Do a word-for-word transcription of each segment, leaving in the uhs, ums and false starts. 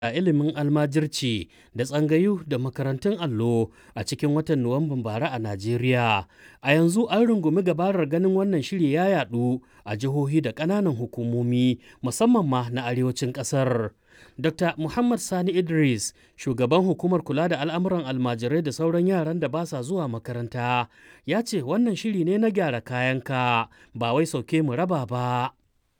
a ilimin almajirci da tsangayu da makarantun allo a cikin watan Nuwamban bara a Najeriya. A yanzu an rungumi gabarar ganin wannan shiri ya yadu a jihohi da ƙananan hukumomi musamman ma na arewacin ƙasar. Dokta Muhammad Sani Idris, shugaban hukumar kula da al'amuran almajirai da sauran yaran da ba sa zuwa makaranta, ya ce wannan shiri ne na gyara kayanka ba wai sauke mu raba ba.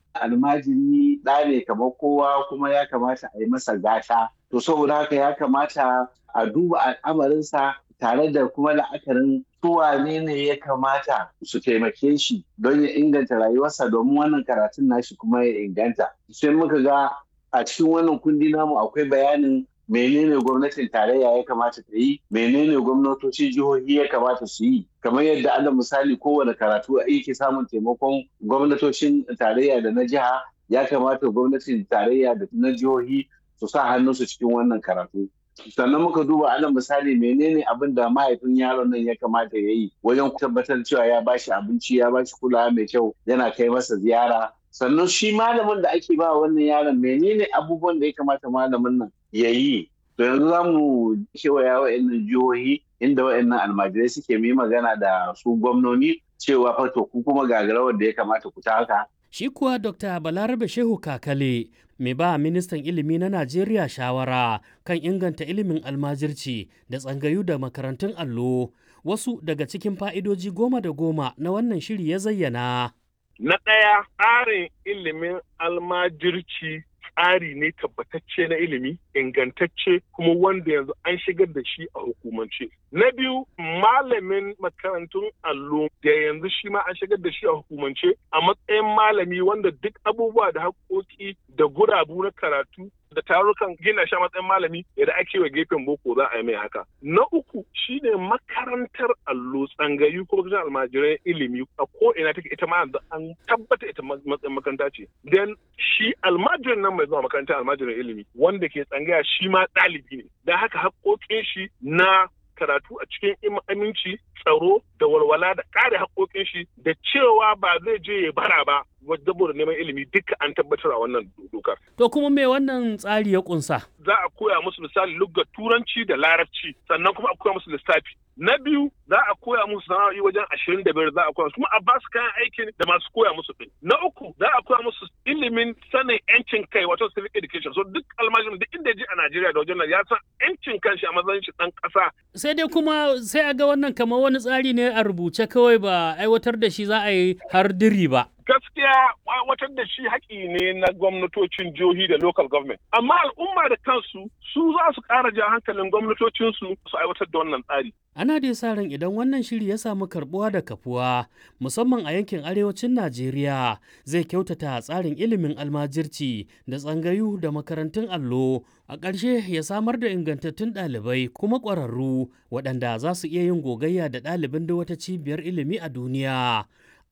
Almajiri ɗa ne kamar kowa kuma ya kamata a yi masa gata. To saboda haka ya kamata a duba al'amarinsa tare da kuma la'akarin wane ne ya kamata su taimake shi don ya inganta rayuwarsa domin wannan karatun nashi kuma ya inganta. Sai muka ga a cikin wannan kundi namu akwai bayanin menene gwamnatin tarayya ya kamata ta yi, menene gwamnatocin jihohi ya kamata su yi. Kamar yadda ana misali kowane karatu yake samun taimakon gwamnatocin tarayya da na jiha, ya kamata gwamnatin tarayya da na jihohi su sa hannunsu cikin wannan karatu. Sannan muka duba ana misali menene abin da mahaifin yaron nan ya kamata ya yi wajen tabbatar cewa ya bashi abinci, ya bashi kulawa mai kyau, yana kai masa ziyara. Sannan shi malamin da ake ba wannan yaron menene abubuwan da ya kamata malamin nan ya yi. To yanzu za mu kewaya wa'annan jihohi inda wa'annan almajirai suke mai magana da su gwamnoni cewa fa to ku kuma gagarawar da ya kamata ku taka. Shi kuwa Dokta Balarabe Shehu Kakale mai ba ministan ilimi na Najeriya shawara kan inganta ilimin almajirci da tsangayu da makarantun allo, wasu daga cikin fa'idoji goma da goma na wannan shiri ya zayyana. Na ɗaya, tsarin ilimin almajirci tsari ne tabbatacce na ilimi, ingantacce kuma wanda yanzu an shigar da shi a hukumance. Na biyu, malamin makarantun allo da yanzu shi ma an shigar da shi a hukumance a matsayin malami wanda duk abubuwa da haƙoƙi da gurabu na karatu da tarukan gina shi a matsayin malami yadda ake wa gefen boko za a yi mai haka. Na uku shine makarantar allo tsangayu ko kusan almajirai ilimi a ko ina take ita ma an tabbata ita matsayin makaranta ce. Dan shi almajirin nan mai zuwa makarantar almajirin ilimi wanda ke tsangaya shi ma ɗalibi ne. Da haka haƙoƙin shi na karatu a cikin aminci, tsaro da walwala da kare haƙoƙin shi da cewa ba zai je ya bara ba saboda neman ilimi duka an tabbatar a wannan dokar. To kuma me wannan tsari ya kunsa? Za a koya musu misali lugha turanci da larabci sannan kuma a koya musu lissafi. Na biyu za a koya musu sana'o'i wajen ashirin da biyar za a koya musu kuma a ba su kayan aikin da masu koya musu ɗin. Na uku za a koya musu ilimin sanin yancin kai wato civic education. So duk almajirin duk inda je a Najeriya da wajen nan ya san yancin kanshi a matsayin shi ɗan ƙasa. Sai dai kuma sai a ga wannan kamar wani tsari ne a rubuce kawai ba aiwatar da shi za a yi har diri ba. Gaskiya aiwatar da shi haƙi ne na gwamnatocin jihohi da local government. Amma al'umma da kansu su za su ƙara jan hankalin gwamnatocinsu su aiwatar da wannan tsari. Ana dai sa ran idan wannan shiri ya samu karbuwa da kafuwa musamman a yankin arewacin Najeriya zai kyautata tsarin ilimin almajirci da tsangayu da makarantun allo a ƙarshe ya samar da ingantattun ɗalibai kuma ƙwararru waɗanda za su iya yin gogayya da ɗalibin da wata cibiyar ilimi a duniya.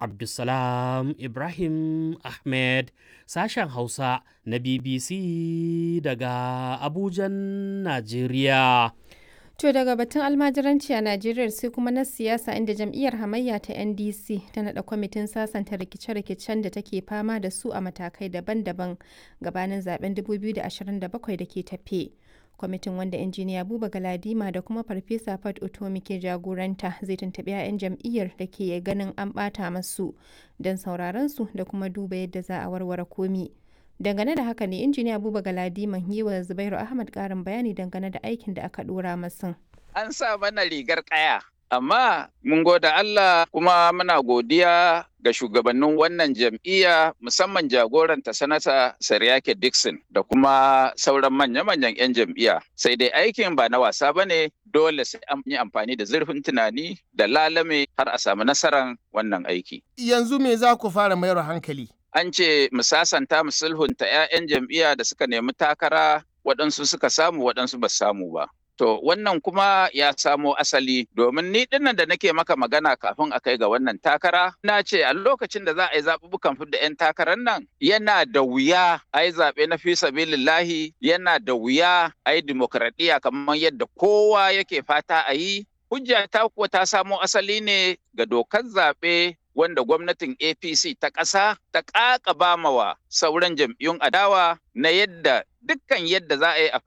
Abdulsalam Ibrahim Ahmed, sashen Hausa na B B C daga Abujan, Najeriya. To daga batun almajiranci a Najeriya sai kuma na siyasa inda jam'iyyar hamayya ta N D C ta naɗa kwamitin sasanta rikice-rikicen da take fama da su a matakai daban-daban gabanin zaben dubu biyu da ashirin da bakwai da ke tafe. Kwamitin wanda injiniya Buba Galadima da kuma Farfesa Fat Otomi ke jagoranta zai tuntuɓi 'ya'yan jam'iyyar da ke ganin an ɓata masu don sauraron su da kuma duba yadda za a warware komi. Dangane da haka ne injiniya Buba Galadima yi wa Zubairu Ahmad ƙarin bayani dangane da aikin da aka ɗora masu. An sa mana rigar ƙaya, amma mun goda Allah kuma muna godiya ga shugabannin wannan jam'iyya musamman jagoranta sanata Sariyake Dixon da kuma sauran manya-manyan 'yan jam'iyya. Sai dai aikin ba na wasa ba ne, dole sai an yi amfani da zurfin tunani da lalame har a samu nasarar wannan aiki. Yanzu me za ku fara mayar hankali? An ce mu sasanta mu sulhunta 'ya'yan jam'iyya da suka nemi takara, waɗansu suka samu waɗansu ba samu ba. To wannan kuma ya samo asali domin ni dinnan da nake maka magana kafin a kai ga wannan takara na ce a lokacin da za a yi zaɓuɓɓukan fidda 'yan takarar nan yana da wuya a yi zaɓe na fi sabilillahi, yana da wuya a yi dimokuraɗiyya kamar yadda kowa yake fata a yi. Hujja ta kuwa ta samo asali ne ga dokar zaɓe wanda gwamnatin A P C ta ƙasa ta ƙaƙaba mawa sauran jam'iyyun adawa na yadda dukkan yadda za a yi a